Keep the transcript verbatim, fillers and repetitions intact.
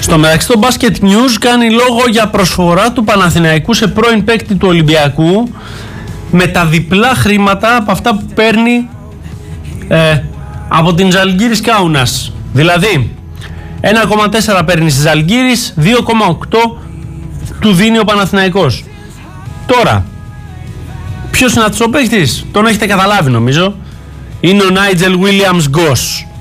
Στο μεταξύ, το Basket News κάνει λόγο για προσφορά του Παναθηναϊκού σε πρώην παίκτη του Ολυμπιακού με τα διπλά χρήματα από αυτά που παίρνει ε, από την Ζαλγκίρις Κάουνας. Δηλαδή, ένα κόμμα τέσσερα παίρνει στη Ζαλγκίρις, δύο κόμμα οκτώ του δίνει ο Παναθηναϊκός. Τώρα, ποιος είναι αυτός ο παίκτης? Τον έχετε καταλάβει νομίζω. Είναι ο Νάιτζελ Βίλιαμς Γκος.